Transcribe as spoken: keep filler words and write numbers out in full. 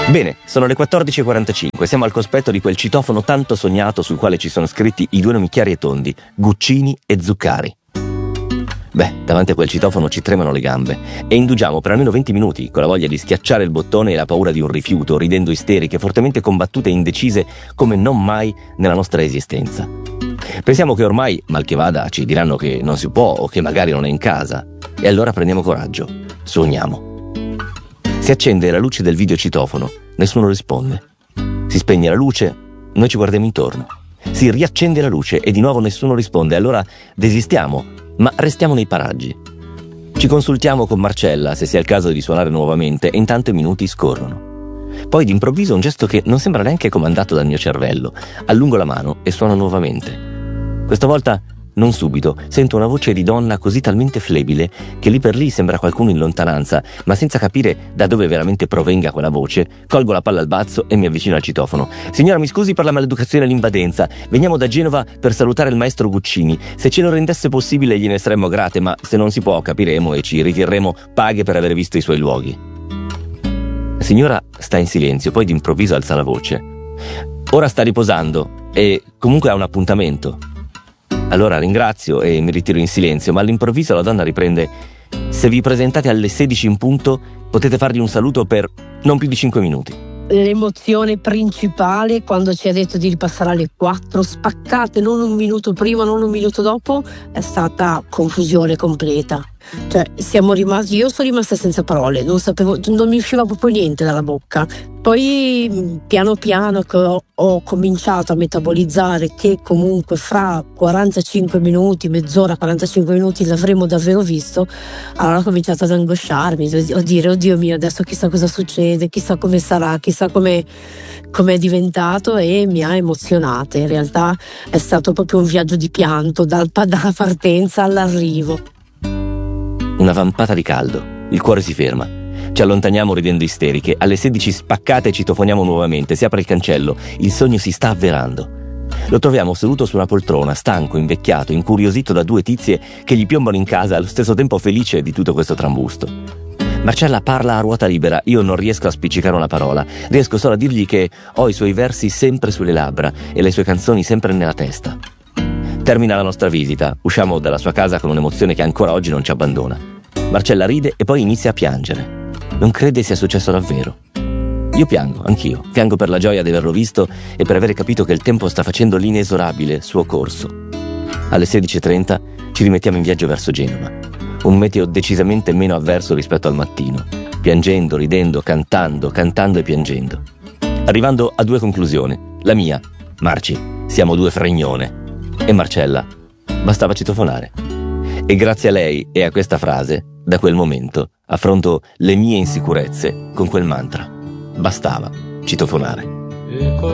Bene, sono le quattordici e quarantacinque, siamo al cospetto di quel citofono tanto sognato sul quale ci sono scritti i due nomi chiari e tondi, Guccini e Zuccari. Beh, davanti a quel citofono ci tremano le gambe e indugiamo per almeno venti minuti con la voglia di schiacciare il bottone e la paura di un rifiuto, ridendo isteriche, fortemente combattute e indecise come non mai nella nostra esistenza. Pensiamo che ormai, mal che vada, ci diranno che non si può o che magari non è in casa. E allora prendiamo coraggio, suoniamo. Si accende la luce del videocitofono, nessuno risponde. Si spegne la luce, noi ci guardiamo intorno. Si riaccende la luce e di nuovo nessuno risponde, allora desistiamo, ma restiamo nei paraggi. Ci consultiamo con Marcella se sia il caso di suonare nuovamente e intanto i minuti scorrono. Poi d'improvviso un gesto che non sembra neanche comandato dal mio cervello. Allungo la mano e suono nuovamente. Questa volta non subito, sento una voce di donna così talmente flebile che lì per lì sembra qualcuno in lontananza, ma senza capire da dove veramente provenga quella voce, colgo la palla al balzo e mi avvicino al citofono. Signora, mi scusi per la maleducazione e l'invadenza. Veniamo da Genova per salutare il maestro Guccini. Se ce lo rendesse possibile gliene saremmo grate, ma se non si può capiremo e ci riterremo paghe per aver visto i suoi luoghi. La signora sta in silenzio, poi d'improvviso alza la voce. Ora sta riposando e comunque ha un appuntamento. Allora ringrazio e mi ritiro in silenzio, ma all'improvviso la donna riprende: se vi presentate alle sedici in punto potete fargli un saluto per non più di cinque minuti. L'emozione principale quando ci ha detto di ripassare alle quattro spaccate, non un minuto prima, non un minuto dopo, è stata confusione completa. Cioè siamo rimasti, io sono rimasta senza parole, non sapevo, non mi usciva proprio niente dalla bocca. Poi piano piano che ho, ho cominciato a metabolizzare che comunque fra quarantacinque minuti, mezz'ora, quarantacinque minuti l'avremmo davvero visto, allora ho cominciato ad angosciarmi, a dire oddio mio, adesso chissà cosa succede, chissà come sarà, chissà come è diventato, e mi ha emozionata. In realtà è stato proprio un viaggio di pianto dal, dalla partenza all'arrivo. Una vampata di caldo, il cuore si ferma. Ci allontaniamo ridendo isteriche, alle sedici spaccate citofoniamo nuovamente, si apre il cancello, il sogno si sta avverando. Lo troviamo seduto su una poltrona, stanco, invecchiato, incuriosito da due tizie che gli piombano in casa, allo stesso tempo felice di tutto questo trambusto. Marcella parla a ruota libera, io non riesco a spiccicare una parola, riesco solo a dirgli che ho i suoi versi sempre sulle labbra e le sue canzoni sempre nella testa. Termina la nostra visita, usciamo dalla sua casa con un'emozione che ancora oggi non ci abbandona. Marcella ride e poi inizia a piangere. Non crede sia successo davvero. Io piango, anch'io. Piango per la gioia di averlo visto e per avere capito che il tempo sta facendo l'inesorabile suo corso. Alle sedici e trenta ci rimettiamo in viaggio verso Genova. Un meteo decisamente meno avverso rispetto al mattino. Piangendo, ridendo, cantando, cantando e piangendo. Arrivando a due conclusioni. La mia, Marci, siamo due fregnone. E Marcella, bastava citofonare. E grazie a lei e a questa frase, da quel momento, affronto le mie insicurezze con quel mantra. Bastava citofonare.